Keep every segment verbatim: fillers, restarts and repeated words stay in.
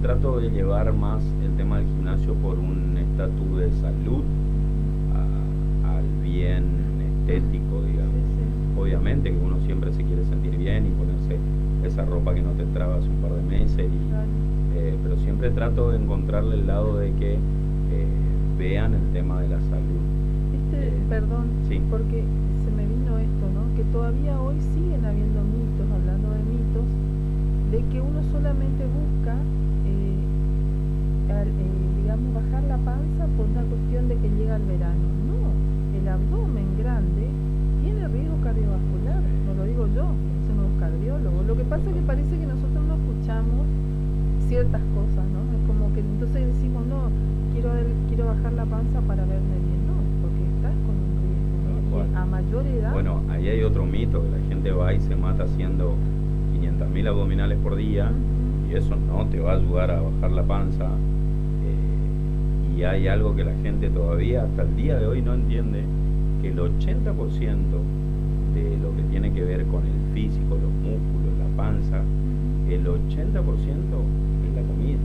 trato de llevar más el tema del gimnasio por un estatus de salud a- al bien estético, digamos. Sí, sí. Obviamente que uno siempre se quiere sentir bien y ponerse esa ropa que no te entraba hace un par de meses, y, Claro. eh, pero siempre trato de encontrarle el lado de que eh, vean el tema de la salud. Viste, Eh, perdón, sí. porque se me vino esto, ¿no? Que todavía hoy siguen habiendo mitos, hablando de mitos, de que uno solamente busca, eh, al- eh, digamos, bajar la panza por una cuestión de que llega el verano. No, el abdomen grande tiene riesgo cardiovascular, no lo digo yo, lo dicen los cardiólogos. Lo que pasa es que parece que nosotros no escuchamos ciertas cosas, ¿no? Es como que entonces decimos, no, quiero, ver- quiero bajar la panza para verme bien, no, porque estás con un riesgo, ¿no? Tal Y cual. a mayor edad, Bueno, ahí hay otro mito, que la gente va y se mata haciendo quinientas mil abdominales por día, Ujú. y eso no te va a ayudar a bajar la panza. eh, y hay algo que la gente todavía hasta el día de hoy no entiende, que el ochenta por ciento de lo que tiene que ver con el físico, los músculos, la panza, el ochenta por ciento es la comida.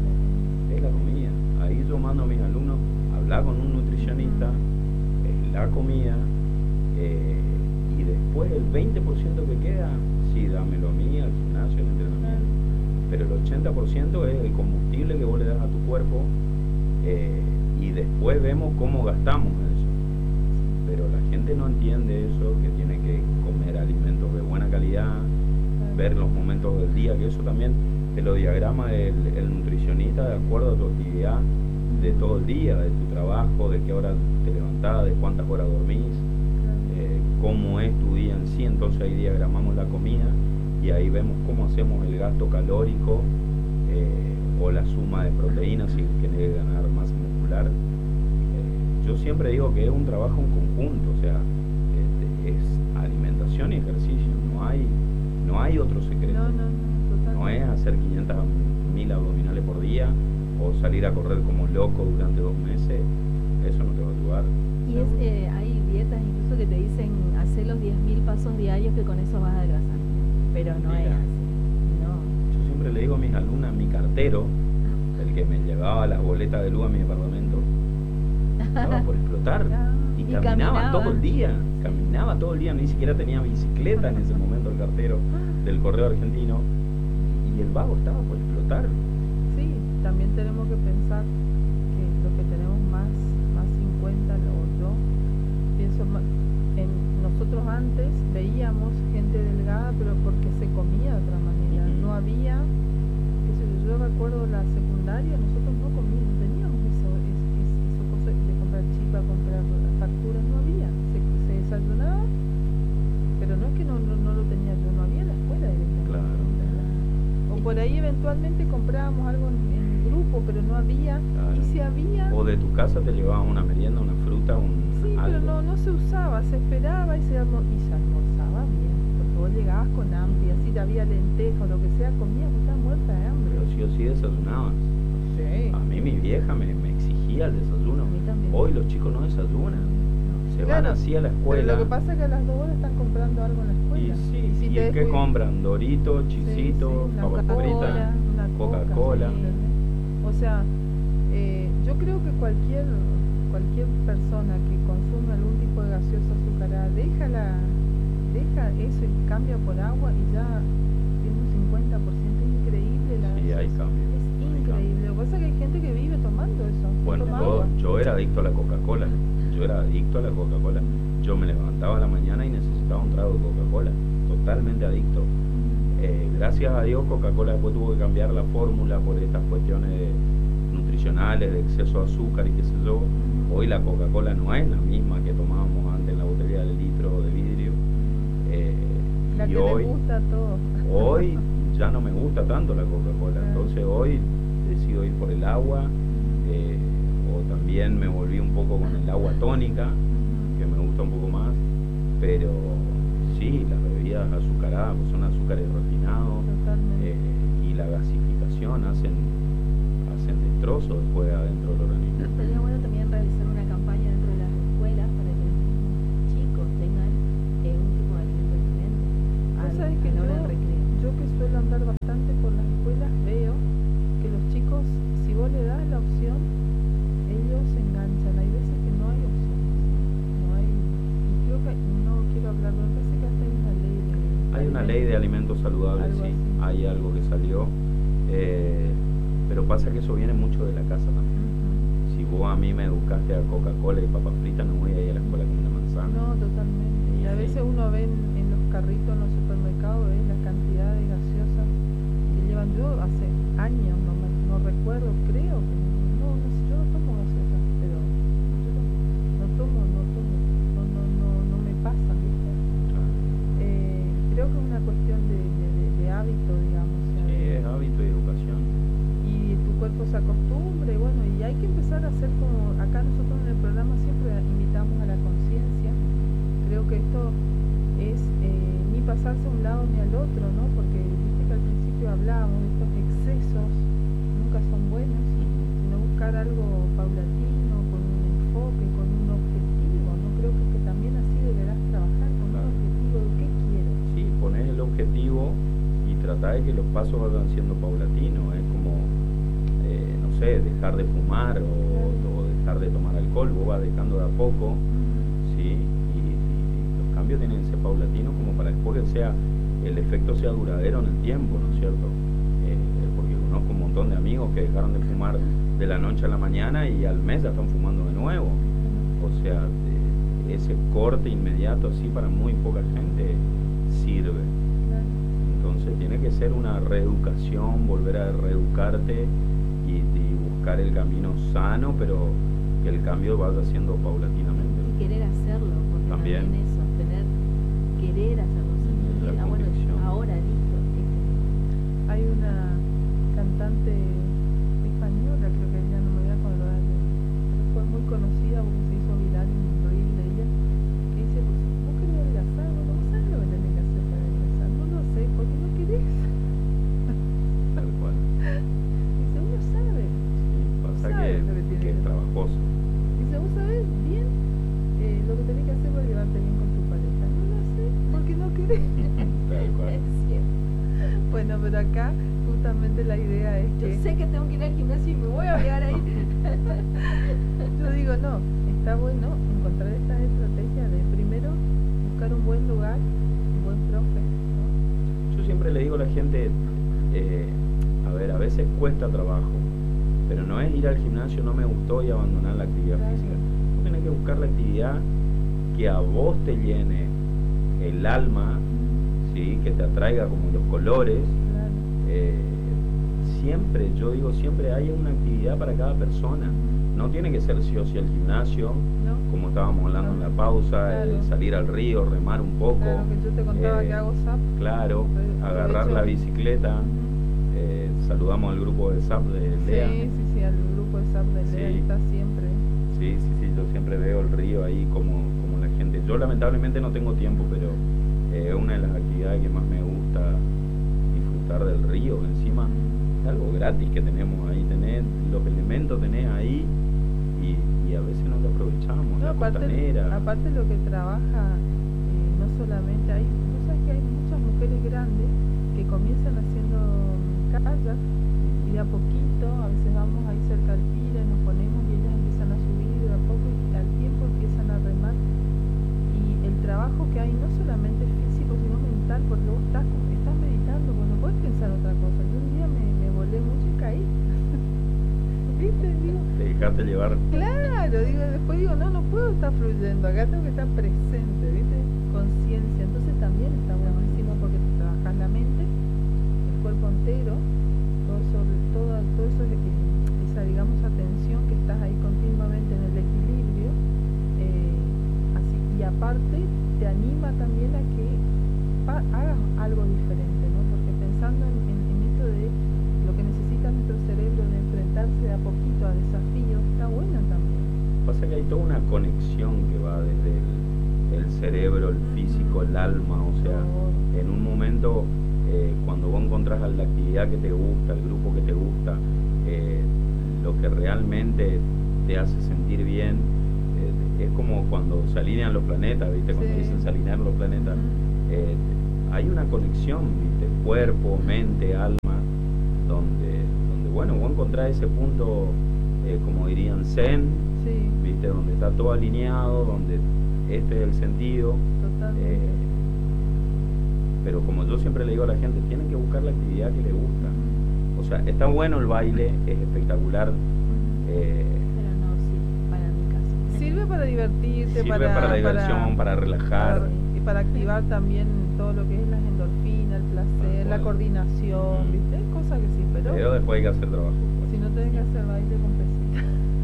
Es la comida. Ahí yo mando a mis alumnos a hablar con un nutricionista, es la comida, eh, y después el veinte por ciento que queda, sí, dámelo a mí, al gimnasio, al entrenamiento. Pero el ochenta por ciento es el combustible que vos le das a tu cuerpo, eh, y después vemos cómo gastamos eso. Pero la gente no entiende eso, que tiene que comer alimentos de buena calidad, ver los momentos del día, que eso también te lo diagrama el, el nutricionista de acuerdo a tu actividad de todo el día, de tu trabajo, de qué hora te levantás, de cuántas horas dormís, eh, cómo es tu día en sí. Entonces ahí diagramamos la comida y ahí vemos cómo hacemos el gasto calórico, eh, o la suma de proteínas si querés ganar masa muscular. Eh, yo siempre digo que es un trabajo en conjunto, o sea, este, es alimentación y ejercicio, no hay, no hay otro secreto. no, no, no, totalmente. No es hacer quinientas mil abdominales por día o salir a correr como loco durante dos meses, eso no te va a ayudar. Y es, eh, hay dietas incluso que te dicen hacer los diez mil pasos diarios, que con eso vas a adelgazar. Pero no Mira. es así. No. Yo siempre le digo a mis alumnas, mi cartero, el que me llevaba las boletas de luz a mi departamento, estaba por explotar. Ah, Y y caminaba caminaba. todo el día, caminaba todo el día, ni siquiera tenía bicicleta en ese momento el cartero del correo argentino, y el vago estaba por explotar. Sí, también tenemos que pensar que los que tenemos más, más cincuenta, o yo, pienso más, en nosotros antes veíamos gente delgada, pero porque se comía de otra manera. Ujú. No había, qué sé yo, yo recuerdo la secundaria, nosotros no comíamos, teníamos eso, es, es- eso cosa de comprar chipa, comprar facturas, no había. Se, se desayunaba, pero no es que no, no, no lo tenía yo, no había en la escuela directamente. Claro. O por ahí eventualmente comprábamos algo en, en grupo, pero no había. Claro. Y si había, O de tu casa te llevaban una merienda, una fruta, un sí, algo. pero no, no se usaba, se esperaba y se, almo- y se almorzaba bien. Porque vos llegabas con hambre, y así había lenteja o lo que sea, comías, vos estabas muerta de hambre. Pero sí o sí desayunabas. Sí. A mí mi vieja me, me exigía el desayuno. A mí también. Hoy los chicos no desayunan. Se Claro, van así a la Pero escuela. lo que pasa es que a las dos horas están comprando algo en la Y escuela. sí, si ¿y te qué descuid- compran? Doritos, Sí, chisitos, sí, una papas Coca-Cola, fritas, una Coca, Coca-Cola. sí, ¿entendés? O sea, eh, yo creo que cualquier cualquier persona que consume algún tipo de gaseosa azucarada, deja, la, deja eso y cambia por agua y ya tiene un cincuenta por ciento. Es increíble la Sí, hay gaseosa. cambios. Es hay increíble. Lo que pasa es que hay gente que vive tomando eso. que Bueno, toma yo, agua. yo era adicto a la Coca-Cola. Yo era adicto a la Coca-Cola. Yo me levantaba a la mañana y necesitaba un trago de Coca-Cola. Totalmente adicto. Eh, gracias a Dios, Coca-Cola después tuvo que cambiar la fórmula por estas cuestiones de- nutricionales, de exceso de azúcar y qué sé yo. Hoy la Coca-Cola no es la misma que tomábamos antes en la botella de litro de vidrio. Eh, La y que hoy, le gusta a todos. hoy ya no me gusta tanto la Coca-Cola. Claro. Entonces hoy decido ir por el agua. eh, o también me volví un poco con el agua tónica, que me gusta un poco más, pero sí, las bebidas azucaradas pues son azúcares refinados, Totalmente. eh, y la gasificación hacen, hacen destrozos después adentro del organismo. Sería bueno también realizar una campaña dentro de las escuelas para que los chicos tengan eh, un tipo de alimento diferente Vos al, sabés que a la hora yo, del recreo. yo que suelo andar bastante por las escuelas, veo que los chicos ley de alimentos saludables, algo sí, así. hay algo que salió, eh, pero pasa que eso viene mucho de la casa también. Ujú. Si vos a mí me educaste a Coca-Cola y papas fritas, no voy a ir a la escuela con una manzana. No, totalmente. Y a Sí. veces uno ve en, en los carritos en los supermercados, ves la cantidad de gaseosas que llevan. Yo hace años, no, me, no recuerdo, creo que no, no sé, yo no tomo gaseosas, pero no tomo, no tomo, no, no, no, no me pasa, ¿viste? Ah, Eh, creo que es una cuestión de, de, de, de hábito, digamos. O sea, sí, de- es hábito y educación. y tu cuerpo se acostumbre, y bueno, y hay que empezar a hacer como, acá nosotros en el programa siempre invitamos a la conciencia. Creo que esto es eh, ni pasarse a un lado ni al otro, ¿no? Porque viste que al principio hablábamos de estos excesos, nunca son buenos, sino buscar algo paulatino, con un enfoque, con un objetivo, ¿no? Creo que, que también así deberás trabajar con Claro. un objetivo de qué quiero. Sí, poner el objetivo y tratar de que los pasos vayan siendo paulatinos. Es como, eh, no sé, dejar de fumar o, o dejar de tomar alcohol. Vos vas dejando de a poco, ¿sí? Y, y los cambios tienen que ser paulatinos como para después que sea, el efecto sea duradero en el tiempo, ¿no es cierto? Eh, porque conozco un montón de amigos que dejaron de fumar de la noche a la mañana y al mes ya están fumando de nuevo. O sea, de- ese corte inmediato así para muy poca gente sirve. Claro. Entonces tiene que ser una reeducación, volver a reeducarte y, y buscar el camino sano, pero que el cambio vaya siendo paulatinamente. Y querer hacerlo, porque También. también, eso, tener, querer hacerlo, sentir, La ah, bueno, convicción. ahora listo. este, Hay una cantante española, creo que ella, no me voy a acordar, de- pero fue muy conocida porque se hizo viral un reel de ella, que dice, pues, vos querés adelgazar, bueno, vos sabés lo que tenés que hacer para adelgazar, no lo sé, porque no querés. Tal cual. Dice, uno sabe, Sí, pasa Sabe que, lo que tiene que que es hacer. trabajoso. dice, vos sabés bien eh, lo que tenés que hacer para llevarte bien con tu pareja, no lo sé, porque no querés. Tal cual. Es cierto. Bueno, pero acá justamente la idea es Yo que... sé que tengo que ir al gimnasio y me voy a obligar a ir. Yo digo, no, está bueno encontrar estas estrategias de primero buscar un buen lugar, un buen profe, ¿no? Yo siempre le digo a la gente, eh, a ver, a veces cuesta trabajo, pero no es ir al gimnasio, no me gustó y abandonar la actividad Claro. física. Vos tenés que buscar la actividad que a vos te llene el alma, ¿sí? Que te atraiga como los colores. Claro. Eh, siempre, yo digo, siempre hay una actividad para cada persona. No tiene que ser sí o sí el gimnasio, ¿No? como estábamos hablando en la pausa, eh, Claro. salir al río, remar un poco. Claro, que yo te contaba eh, que hago zap. Claro, Apro- agarrar la aprovecho. bicicleta. Ujú. eh, saludamos al grupo de S A P de Lea. Sí, sí, sí, al grupo de zap de Lea Sí. está siempre. Sí, sí, sí, yo siempre veo el río ahí como, como la gente. Yo lamentablemente no tengo tiempo, pero eh, es una de las actividades que más me gusta disfrutar del río. Encima es algo gratis que tenemos ahí, tenés los elementos tenés ahí y, y a veces no lo aprovechamos. No, la aparte, costanera. aparte lo que trabaja, eh, no solamente hay, vos sabés que hay muchas mujeres grandes que comienzan haciendo mm, kayak y de a poquito, a veces vamos ahí cerca del pira y nos ponemos y ellas empiezan a subir de a poco y al tiempo empiezan a remar. Y el trabajo que hay no solamente físico sino mental, porque vos estás, como- estás meditando, pues no puedes pensar otra cosa. Yo un día me, me volé mucho y caí. ¿Viste? Digo, Te dejaste llevar. claro, digo, después digo, no, no puedo estar fluyendo, acá tengo que estar presente, ¿viste? Conciencia. Entonces también está buenísimo porque te trabajas la mente, el cuerpo entero, todo eso, toda, todo eso, eh, esa, digamos, atención que estás ahí continuamente en el equilibrio, eh, así, y aparte te anima también a que pa- hagas algo diferente, ¿no? Porque pensando en, en, en esto de lo que necesita nuestro cerebro de enfrentarse de a poquito a desafíos, está bueno también. Pasa que hay toda una conexión que va desde el, el cerebro, el físico, el alma, o sea, en un momento eh, cuando vos encontrás la actividad que te gusta, el grupo que te gusta, eh, lo que realmente te hace sentir bien, eh, es como cuando se alinean los planetas, ¿viste? Cuando Sí. dicen se alinean los planetas, Ujú. eh, hay una conexión, ¿viste? Cuerpo, mente, alma, donde, donde bueno, vos encontrás ese punto, eh, como dirían, zen, Sí, ¿viste? Donde está todo alineado, donde este es el sentido. totalmente. eh, pero como yo siempre le digo a la gente, tienen que buscar la actividad que les gusta. O sea, está bueno el baile, es espectacular. Eh, Pero no, sí, para mi caso. Sirve para divertirte, sirve para, para la diversión, para, relajar. para- y para activar también todo lo que es las endorfinas, el placer, Tal la cual. coordinación, Mm. ¿viste? Hay cosas que sí, pero, Pero después hay que hacer trabajo. si no tenés que hacer baile con pesita.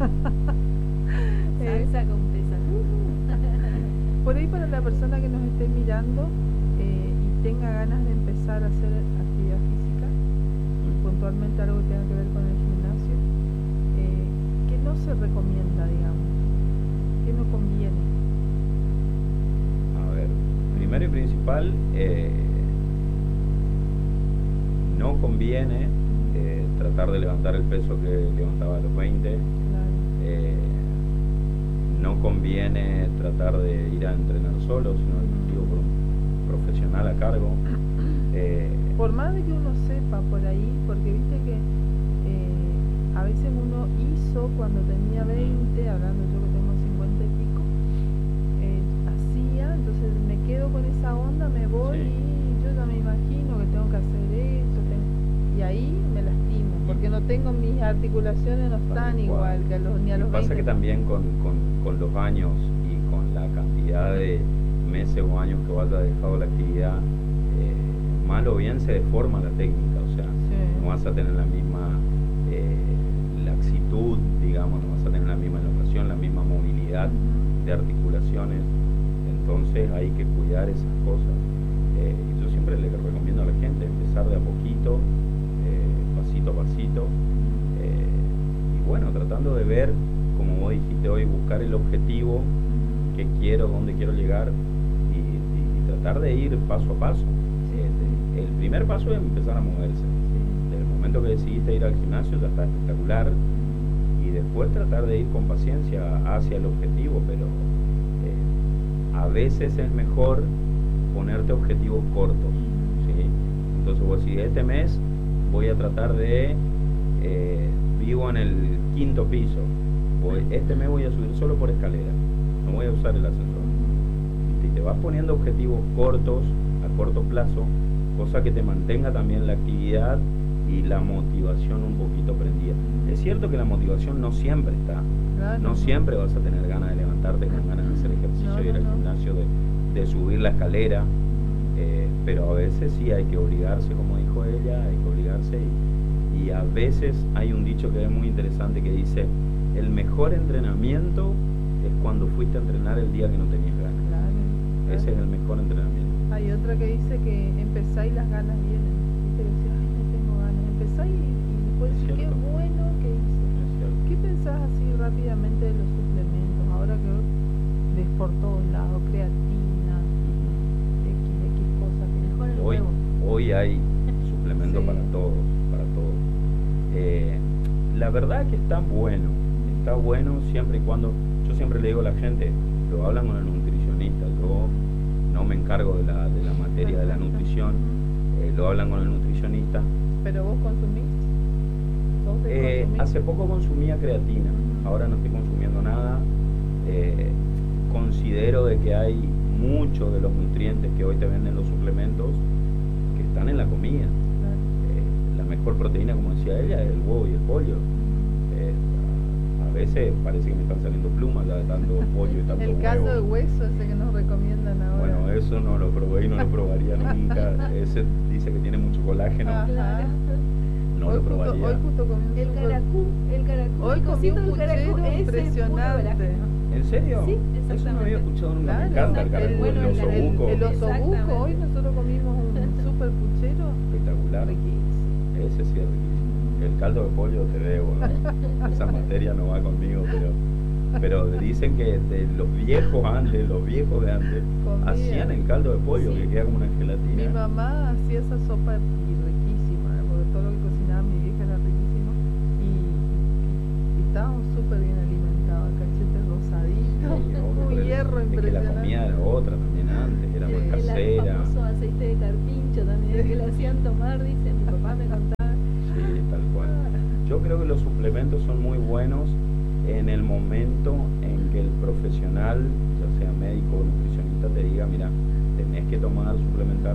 Eh, Salsa con pesas. Por ahí para la persona que nos esté mirando eh, y tenga ganas de empezar a hacer actividad física, puntualmente algo que tenga que ver con el gimnasio, eh, ¿qué no se recomienda, digamos? ¿Qué no conviene? A ver, primero y principal, eh, no conviene eh, tratar de levantar el peso que levantaba a los veinte. Claro. Eh, no conviene tratar de ir a entrenar solo, sino digo, por un profesional a cargo. Eh, Por más de que uno sepa por ahí, porque viste que eh, a veces uno hizo cuando tenía veinte, hablando yo que tengo cincuenta y pico, eh, hacía, entonces me quedo con esa onda, me voy Sí. y yo ya me imagino que tengo que hacer esto, tengo- y ahí me lastimo, porque no tengo mis articulaciones, no están Tal igual cual. que a los, ni a Y los pasa veinte. que también con, con, con los años y con la cantidad de meses o años que vaya dejado la actividad, eh, mal o bien se deforma la técnica, o sea, Sí. no vas a tener la misma eh, laxitud, digamos, no vas a tener la misma elongación, la misma movilidad de articulaciones, entonces hay que cuidar esas cosas. Eh, y yo siempre le recomiendo a la gente empezar de a poquito, eh, pasito a pasito, eh, y bueno, tratando de ver, como vos dijiste hoy, buscar el objetivo que quiero, dónde quiero llegar y, y- y tratar de ir paso a paso. Eh, el primer paso es empezar a moverse. Desde el momento que decidiste ir al gimnasio ya está espectacular y después tratar de ir con paciencia hacia el objetivo, pero eh, a veces es mejor ponerte objetivos cortos, ¿sí? Entonces vos decís, este mes voy a tratar de, eh, vivo en el quinto piso, voy- este mes voy a subir solo por escalera, no voy a usar el ascensor. Y te vas poniendo objetivos cortos, a corto plazo, cosa que te mantenga también la actividad y la motivación un poquito prendida. Es cierto que la motivación no siempre está, Claro. no siempre vas a tener ganas de levantarte con ganas de hacer ejercicio, No, ir no, al no. gimnasio, de, de subir la escalera, eh, pero a veces sí hay que obligarse, como dijo ella, hay que obligarse y, y a veces hay un dicho que es muy interesante que dice, el mejor entrenamiento es cuando fuiste a entrenar el día que no tenías ganas. Claro, Ese es claro. el mejor entrenamiento. Hay otra que dice que empezáis y las ganas vienen. Viste que decís, ay, no tengo ganas. Empezáis y, y después Es decís, qué cierto. bueno que hice. Es cierto. ¿Qué pensás así rápidamente de los suplementos? Ahora que ves por todos lados, creatina, X, X cosas que Mejor el Hoy, huevo. hoy hay suplementos Sí. para todos, para todos. Eh, la verdad que está bueno, está bueno siempre y cuando, yo siempre le digo a la gente, lo hablan con el nutricionista, yo no me encargo de la, de la materia de la nutrición, eh, lo hablan con el nutricionista. Pero vos consumís. ¿Sos de Eh, consumir? hace poco consumía creatina, Ujú. ahora no estoy consumiendo nada. Eh, considero de que hay muchos de los nutrientes que hoy te venden los suplementos que están en la comida. Claro. Eh, la mejor proteína, como decía ella, es el huevo y el pollo. Eh, a, a veces parece que me están saliendo plumas ya de tanto pollo y tanto El huevo. caldo de hueso ese que nos recomiendan ahora. Bueno, eso no lo probé y no lo probaría nunca. Ese dice que tiene mucho colágeno. Ajá. Claro. No hoy, lo justo, probaría. hoy justo comí un El súper- caracú, el caracú. Hoy el comí cosito un del caracú, puchero ese es puro impresionante. colágeno. ¿En serio? Sí, Eso no lo exactamente. había escuchado nunca. Claro, Me encanta el el, caracú, bueno, el el- osobuco. el osobuco. Exactamente. Hoy nosotros comimos un super puchero Espectacular. riquísimo. Ese sí es riquísimo. El caldo de pollo te debo, ¿no? Esa materia no va conmigo, pero pero dicen que de los viejos antes, los viejos de antes, Comían. hacían el caldo de pollo Sí. que queda como una Mi gelatina. mamá hacía esa sopa y riquísima, ¿eh? Porque todo lo que cocinaba mi vieja era riquísimo y, y estábamos súper bien alimentados, cachetes rosaditos, Sí, obvio, un pero hierro es que la impresionante. comida era otra también antes, era más El, el casera. famoso aceite de carpincho también que le hacían tomar, dice mi papá me contaba. Sí, tal cual. Yo creo que los suplementos son muy buenos en el momento en que el profesional, ya sea médico o nutricionista, te diga, mira, tenés que tomar, suplementar,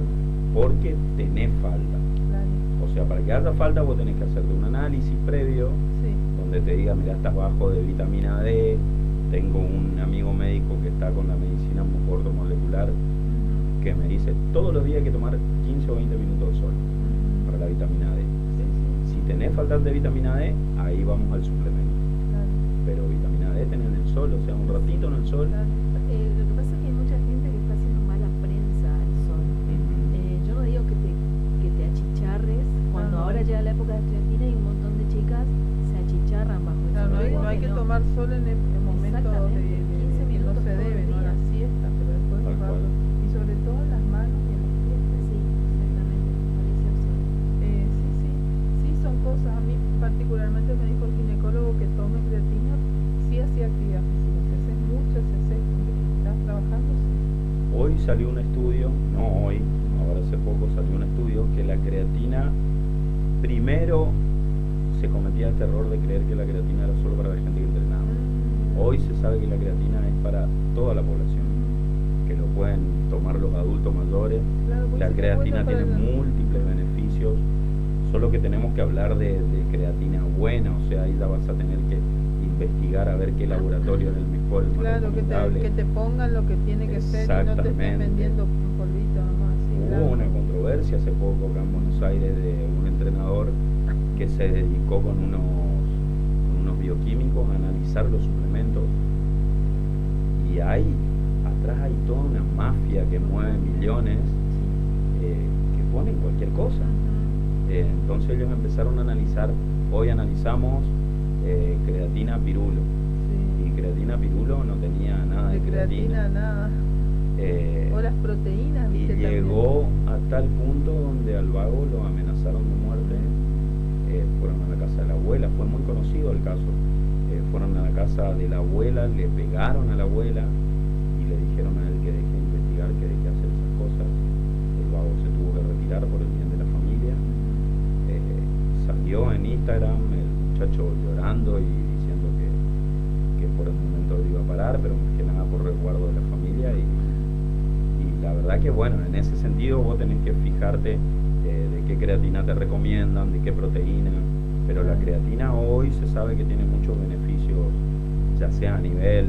porque tenés falta. Claro. O sea, para que haya falta vos tenés que hacerte un análisis previo, Sí. donde te diga, mira, estás bajo de vitamina D, tengo un amigo médico que está con la medicina ortomolecular, Ujú. que me dice, todos los días hay que tomar quince o veinte minutos de sol Ujú. para la vitamina D. Sí, sí. Si tenés faltante de vitamina D, ahí vamos al suplemento. Claro. Pero vitamina D tenés en el sol, o sea, un ratito en el sol. Claro. Eh, lo que pasa es que hay mucha gente que está haciendo mala prensa al sol. Ujú. Eh, yo no digo que te, que te achicharres, cuando No, no. ahora llega la época de estudiantina y un montón de chicas se achicharran bajo el Claro, sol. no, Yo hay, digo no hay que no. tomar sol en el, el momento de, Exactamente, de- de- quince que no minutos se todo el debe, no día. la siesta, pero después Tal un rato. cual. Y sobre todo en las manos y en los pies. Sí, exactamente, parece absurdo. Eh, sí, sí, sí, son cosas. A mí particularmente me dijo el ginecólogo que tome creatina, sí hacía actividad física. Si haces mucho, si haces, estás trabajando, sí. Hoy salió un estudio, no hoy, ahora hace poco salió un estudio que la creatina, primero se cometía este error de creer que la creatina era solo para la gente que entrenaba. Mm. Hoy se sabe que la creatina es para toda la población, que lo pueden tomar los adultos mayores. Claro, pues La sí que es creatina bueno para tiene la- múltiples beneficios, solo que tenemos que hablar de, de creatina buena, o sea, ahí ya vas a tener que investigar a ver qué laboratorio es el mejor, el más Claro, que te, recomendable. que te pongan lo que tiene que ser y no te estén Exactamente. vendiendo un polvito nomás. Sí, Hubo claro. una controversia hace poco acá en Buenos Aires de un entrenador que se dedicó con unos, con unos bioquímicos a analizar los suplementos, y hay, atrás hay toda una mafia que mueve millones, eh, que ponen cualquier cosa. Ujú. Eh, entonces ellos empezaron a analizar, hoy analizamos eh, creatina pirulo, Sí. y creatina pirulo no tenía nada de, De creatina, nada. Eh, O las proteínas, y viste, llegó a tal punto donde al vago lo amenazaron de muerte. Eh, fueron a la casa de la abuela, fue muy conocido el caso. Eh, fueron a la casa de la abuela, le pegaron a la abuela y le dijeron a él que deje de investigar, que deje de hacer esas cosas. El vago se tuvo que retirar por el bien de la familia. Eh, salió en Instagram el muchacho llorando y diciendo que, que por el momento lo iba a parar, pero más que nada por resguardo de la familia. Y, y la verdad que bueno, en ese sentido vos tenés que fijarte eh, de qué creatina te recomiendan, de qué proteína, pero la creatina hoy se sabe que tiene muchos beneficios, ya sea a nivel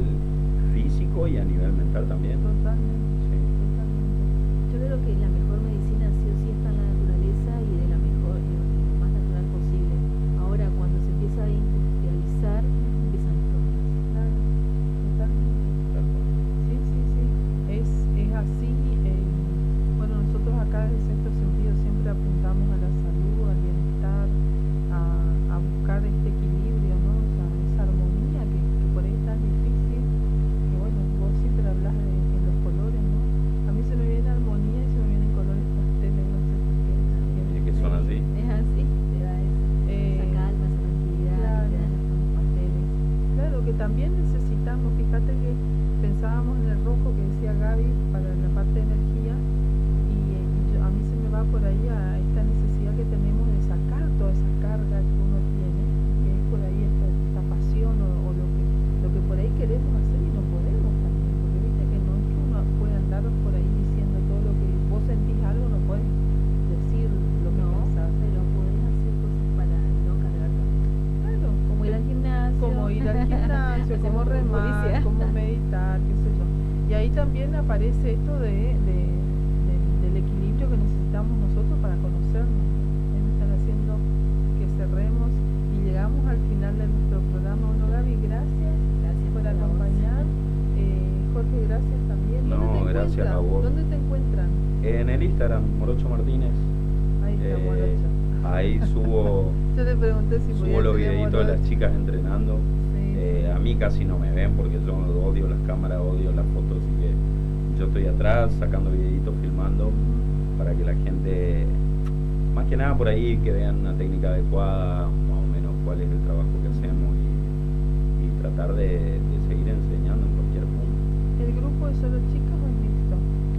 físico y a nivel mental también. Totalmente, Sí. totalmente. Yo creo que la mejor medicina sí o sí está en la naturaleza y de la mejor, y lo más natural posible. Ahora, cuando se empieza a industrializar, empiezan los problemas. Claro, totalmente. Tal cual. Sí, sí, sí. Es, es así. eh, bueno, nosotros acá desde Sexto Sentido siempre apuntamos a la salud, al bienestar, a, a buscar este equilibrio, ¿no? O sea, esa armonía que, que por ahí es tan difícil. Que bueno, vos siempre hablas de, de los colores, ¿no? A mí se me viene armonía y se me vienen colores pasteles, no sé por qué. Mire que son así. Es así, te da eso, Eh, esa calma, esa tranquilidad claro. que te dan los tonos pasteles. Claro, que también necesitamos, fíjate que pensábamos en el rojo que decía Gaby para la parte de energía y, eh, y yo- a mí se me va por ahí a esta necesidad que tenemos de sacar toda esa carga que uno tiene, que es por ahí esta, esta pasión o, o lo, que, lo que por ahí queremos hacer y no podemos también, porque viste que no es que uno puede andar por ahí diciendo todo lo que vos sentís algo, no puedes decir lo que No, pensás. pero podés hacer cosas para no cargar también. Claro, Como ir al gimnasio. como ir al gimnasio, como Hacemos remar, publicidad. como meditar, qué sé yo. Y ahí también aparece esto de, de- de- del equilibrio que necesitamos nosotros para conocernos. ¿No? Ahí me están haciendo que cerremos y llegamos al final de nuestro programa. Bueno, Gaby, gracias, Gracias por por la acompañar. Eh, Jorge, gracias también. ¿Dónde No, te gracias a encuentran? vos. ¿Dónde te encuentran? En el Instagram, Morocho Martínez, Ahí está, eh, Morocho. ahí subo, Yo te pregunté si subo podía los ser videitos de las Morocho. chicas entrenando. Sí, Eh, a mí casi no me ven porque yo odio las cámaras, odio las fotos, así que yo estoy atrás sacando videitos, filmando, para que la gente, más que nada por ahí, que vean una técnica adecuada, más o menos cuál es el trabajo que hacemos y, y tratar de, de seguir enseñando en cualquier punto. ¿El grupo es solo chicas o es mixto?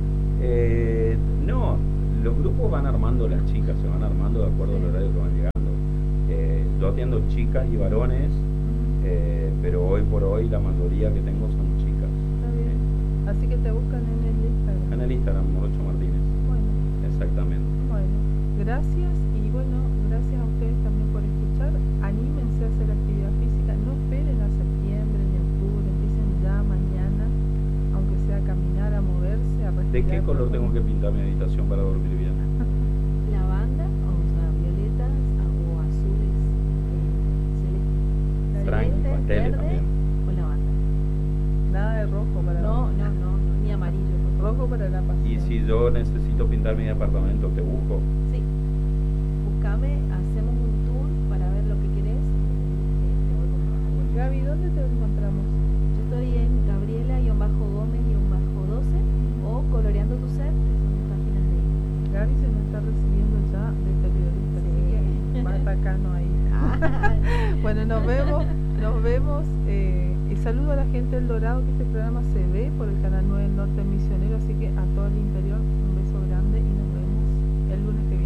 Eh, no, los grupos van armando las chicas, se van armando de acuerdo al horario que van llegando. Eh, yo atiendo chicas y varones, eh, pero hoy por hoy la mayoría que tengo son chicas. Está bien. Así que te buscan en el Instagram. En el Instagram, Morocho Martínez. Bueno, Exactamente. Bueno, gracias y bueno, gracias a ustedes también por escuchar. Anímense a hacer actividad física, no esperen a septiembre ni octubre, empiecen ya mañana, aunque sea a caminar, a moverse, a respirar. ¿De qué color tengo que pintar mi habitación para dormir bien? Lavanda, o sea, violetas a- o azules, eh, celeste. Tranqui, Celeste, pasteles verde también. o lavanda. Nada de rojo para No, no, no, no, ni amarillo. por favor. rojo para la pasión. Y si yo necesito pintar mi departamento, ¿te busco? Sí. Buscame, hacemos un tour para ver lo que querés. eh, te voy con- Gaby, ¿dónde te encontramos? Yo estoy en Gabriela-Gómez-doce o Coloreando tu Ser, que son mis páginas de Instagram. Gaby se nos está recibiendo ya de periodista, Sí. así que va atacando ahí. Bueno, nos vemos, nos vemos. Eh, y saludo a la gente del Dorado, que este programa se ve por el canal nueve Norte Misionero, así que a